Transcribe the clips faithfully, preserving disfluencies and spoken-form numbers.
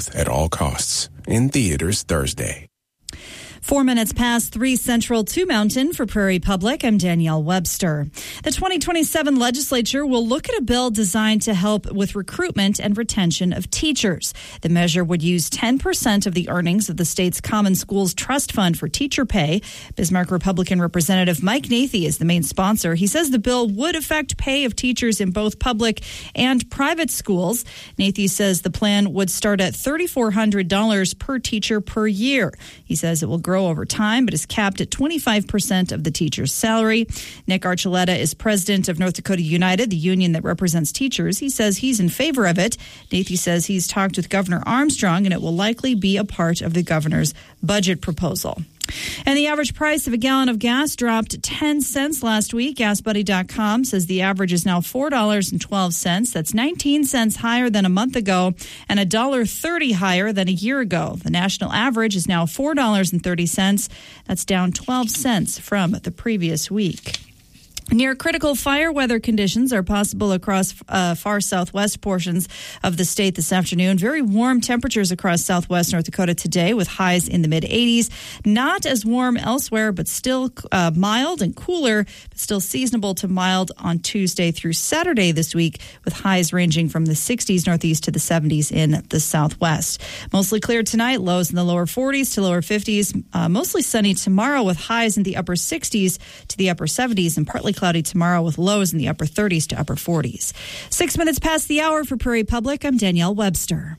truth at all costs. In theaters Thursday. Four minutes past three Central, two Mountain for Prairie Public. I'm Danielle Webster. The twenty twenty-seven legislature will look at a bill designed to help with recruitment and retention of teachers. The measure would use ten percent of the earnings of the state's Common Schools Trust Fund for teacher pay. Bismarck Republican Representative Mike Nathie is the main sponsor. He says the bill would affect pay of teachers in both public and private schools. Nathie says the plan would start at three thousand four hundred dollars per teacher per year. He says it will grow over time, but is capped at twenty-five percent of the teacher's salary. Nick Archuleta is president of North Dakota United, the union that represents teachers. He says he's in favor of it. Nathie says he's talked with Governor Armstrong, and it will likely be a part of the governor's budget proposal. And the average price of a gallon of gas dropped ten cents last week. gas buddy dot com says the average is now four dollars and twelve cents. That's nineteen cents higher than a month ago and one dollar thirty higher than a year ago. The national average is now four dollars and thirty cents. That's down twelve cents from the previous week. Near critical fire weather conditions are possible across uh, far southwest portions of the state this afternoon. Very warm temperatures across southwest North Dakota today with highs in the mid eighties. Not as warm elsewhere, but still uh, mild and cooler, but still seasonable to mild on Tuesday through Saturday this week with highs ranging from the sixties northeast to the seventies in the southwest. Mostly clear tonight, lows in the lower forties to lower fifties. Uh, mostly sunny tomorrow with highs in the upper sixties to the upper seventies and partly cloudy tomorrow with lows in the upper thirties to upper forties. Six minutes past the hour for Prairie Public, I'm Danielle Webster.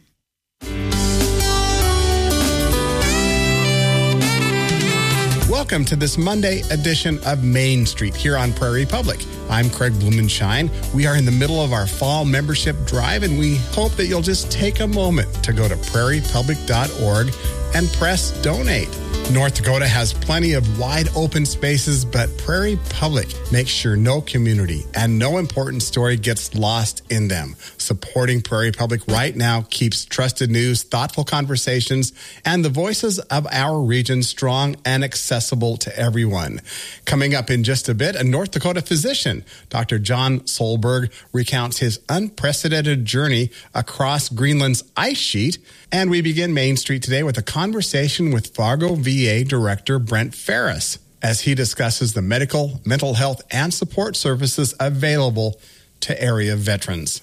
Welcome to this Monday edition of Main Street here on Prairie Public. I'm Craig Blumenshine. We are in the middle of our fall membership drive, and we hope that you'll just take a moment to go to prairie public dot org and press donate. North Dakota has plenty of wide open spaces, but Prairie Public makes sure no community and no important story gets lost in them. Supporting Prairie Public right now keeps trusted news, thoughtful conversations, and the voices of our region strong and accessible to everyone. Coming up in just a bit, a North Dakota physician, Doctor John Solberg, recounts his unprecedented journey across Greenland's ice sheet. And we begin Main Street today with a conversation with Fargo V A Director Brent Ferris as he discusses the medical, mental health, and support services available to area veterans.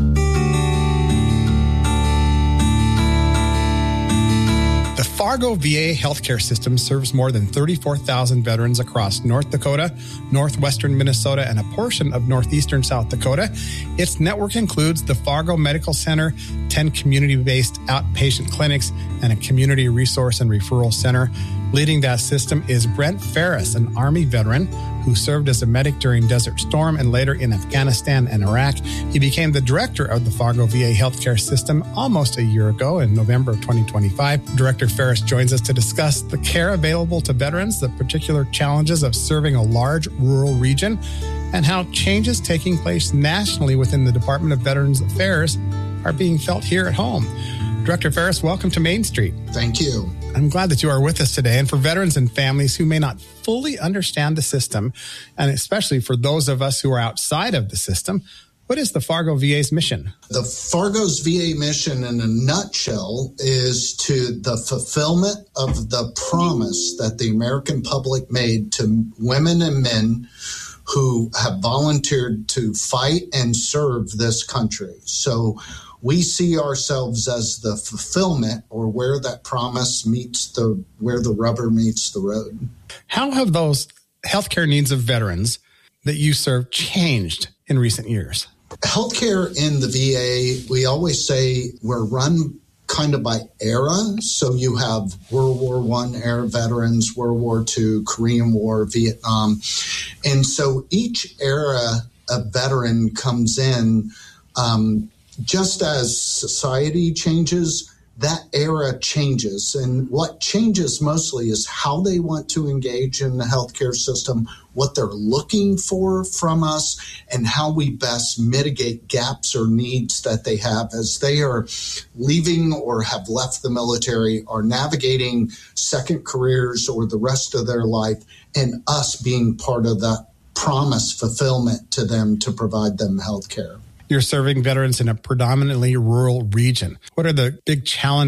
The Fargo V A healthcare system serves more than thirty-four thousand veterans across North Dakota, northwestern Minnesota, and a portion of northeastern South Dakota. Its network includes the Fargo Medical Center, ten community-based outpatient clinics, and a community resource and referral center. Leading that system is Brent Ferris, an Army veteran who served as a medic during Desert Storm and later in Afghanistan and Iraq. He became the director of the Fargo V A healthcare system almost a year ago in November of twenty twenty-five. Director Ferris joins us to discuss the care available to veterans, the particular challenges of serving a large rural region, and how changes taking place nationally within the Department of Veterans Affairs are being felt here at home. Director Ferris, welcome to Main Street. Thank you. I'm glad that you are with us today. And for veterans and families who may not fully understand the system, and especially for those of us who are outside of the system, what is the Fargo V A's mission? The Fargo's V A mission in a nutshell is to the fulfillment of the promise that the American public made to women and men who have volunteered to fight and serve this country. So we see ourselves as the fulfillment, or where that promise meets the, where the rubber meets the road. How have those healthcare needs of veterans that you serve changed in recent years? Healthcare in the V A, we always say we're run kind of by era. So you have World War One era veterans, World War Two, Korean War, Vietnam. And so each era a veteran comes in, um, just as society changes, that era changes. And what changes mostly is how they want to engage in the healthcare system, what they're looking for from us, and how we best mitigate gaps or needs that they have as they are leaving or have left the military, or navigating second careers or the rest of their life, and us being part of that promise fulfillment to them to provide them healthcare. You're serving veterans in a predominantly rural region. What are the big challenges